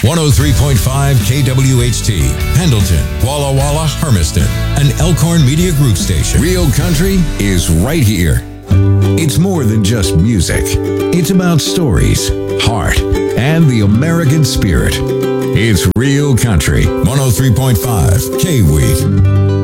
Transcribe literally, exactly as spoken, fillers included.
one oh three point five K W H T, Pendleton, Walla Walla, Hermiston, an Elkhorn Media Group station. Real country is right here. It's more than just music. It's about stories, heart, and the American spirit. It's Real Country, one oh three point five K W H T.